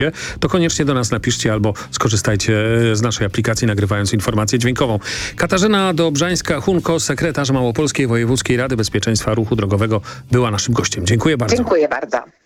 to koniecznie do nas napiszcie albo skorzystajcie z naszej aplikacji, nagrywając informację dźwiękową. Katarzyna Dobrzańska-Hunko, sekretarz Małopolskiej Wojewódzkiej Rady Bezpieczeństwa Ruchu Drogowego, była naszym gościem. Dziękuję bardzo. Dziękuję bardzo.